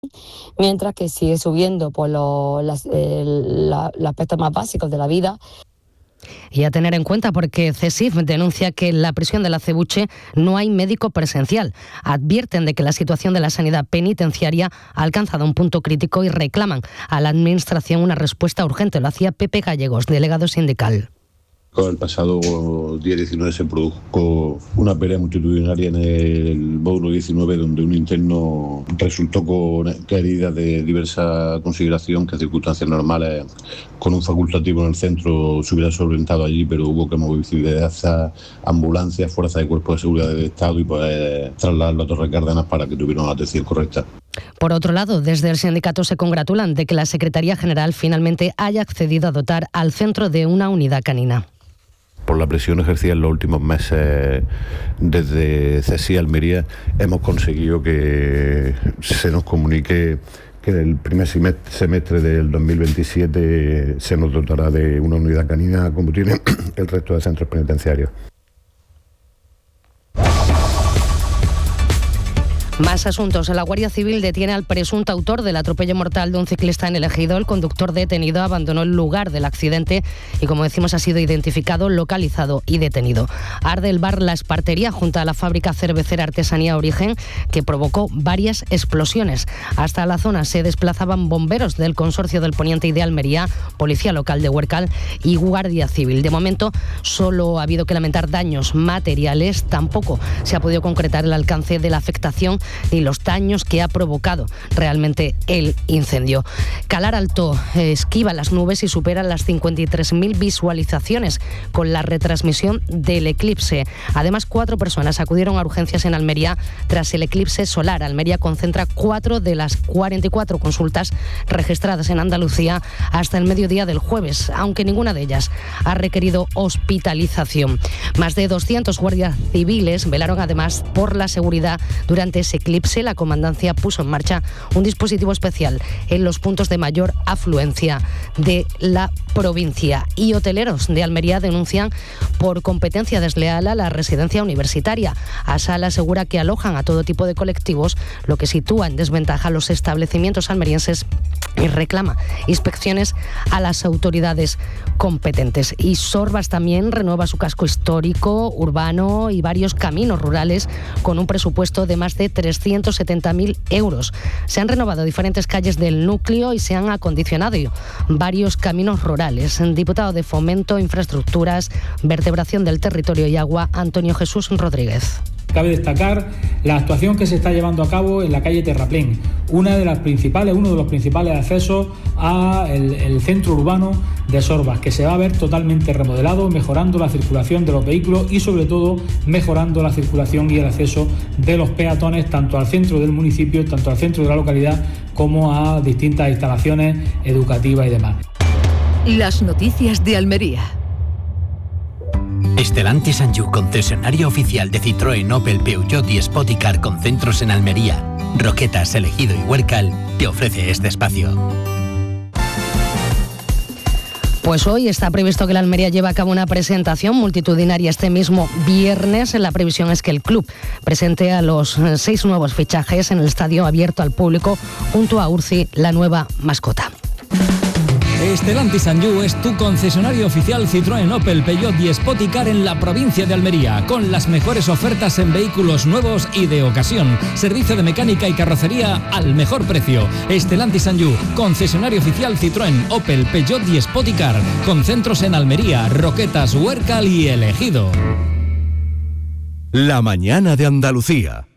mientras que sigue subiendo por los aspectos más básicos de la vida. Y a tener en cuenta porque CESIF denuncia que en la prisión de la Acebuche no hay médico presencial. Advierten de que la situación de la sanidad penitenciaria ha alcanzado un punto crítico y reclaman a la Administración una respuesta urgente. Lo hacía Pepe Gallegos, delegado sindical. El pasado día 19 se produjo una pelea multitudinaria en el módulo 19 donde un interno resultó con heridas de diversa consideración que en circunstancias normales con un facultativo en el centro se hubiera solventado allí, pero hubo que movilizar ambulancias, fuerzas de cuerpos de seguridad del Estado y poder trasladarlo a Torre Cárdenas para que tuvieran la atención correcta. Por otro lado, desde el sindicato se congratulan de que la Secretaría General finalmente haya accedido a dotar al centro de una unidad canina. Por la presión ejercida en los últimos meses desde CESI Almería, hemos conseguido que se nos comunique que en el primer semestre del 2027 se nos dotará de una unidad canina como tienen el resto de centros penitenciarios. Más asuntos. La Guardia Civil detiene al presunto autor del atropello mortal de un ciclista en el Ejido. El conductor detenido abandonó el lugar del accidente y, como decimos, ha sido identificado, localizado y detenido. Arde el bar La Espartería junto a la fábrica cervecera Artesanía Origen, que provocó varias explosiones. Hasta la zona se desplazaban bomberos del Consorcio del Poniente y de Almería, Policía Local de Huércal y Guardia Civil. De momento solo ha habido que lamentar daños materiales. Tampoco se ha podido concretar el alcance de la afectación ni los daños que ha provocado realmente el incendio. Calar Alto esquiva las nubes y supera las 53.000 visualizaciones con la retransmisión del eclipse. Además, 4 personas acudieron a urgencias en Almería tras el eclipse solar. Almería concentra 4 de las 44 consultas registradas en Andalucía hasta el mediodía del jueves, aunque ninguna de ellas ha requerido hospitalización. Más de 200 guardias civiles velaron además por la seguridad durante ese eclipse. La comandancia puso en marcha un dispositivo especial en los puntos de mayor afluencia de la provincia. Y hoteleros de Almería denuncian por competencia desleal a la residencia universitaria. ASAL asegura que alojan a todo tipo de colectivos, lo que sitúa en desventaja a los establecimientos almerienses y reclama inspecciones a las autoridades competentes. Y Sorbas también renueva su casco histórico, urbano y varios caminos rurales con un presupuesto de más de 370.000 euros. Se han renovado diferentes calles del núcleo y se han acondicionado varios caminos rurales. Diputado de Fomento, Infraestructuras, Vertebración del Territorio y Agua, Antonio Jesús Rodríguez. Cabe destacar la actuación que se está llevando a cabo en la calle Terraplén, uno de los principales accesos al centro urbano de Sorbas, que se va a ver totalmente remodelado, mejorando la circulación de los vehículos y sobre todo mejorando la circulación y el acceso de los peatones tanto al centro del municipio, tanto al centro de la localidad como a distintas instalaciones educativas y demás. Las noticias de Almería. Stellantis and You, concesionario oficial de Citroën, Opel, Peugeot y Spoticar con centros en Almería, Roquetas, El Ejido y Huércal, te ofrece este espacio. Pues hoy está previsto que la Almería lleve a cabo una presentación multitudinaria este mismo viernes. La previsión es que el club presente a los 6 nuevos fichajes en el estadio abierto al público junto a Urci, la nueva mascota. Stellantis and You es tu concesionario oficial Citroën, Opel, Peugeot y Spoticar en la provincia de Almería, con las mejores ofertas en vehículos nuevos y de ocasión. Servicio de mecánica y carrocería al mejor precio. Stellantis and You, concesionario oficial Citroën, Opel, Peugeot y Spoticar, con centros en Almería, Roquetas, Huércal y El Ejido. La mañana de Andalucía.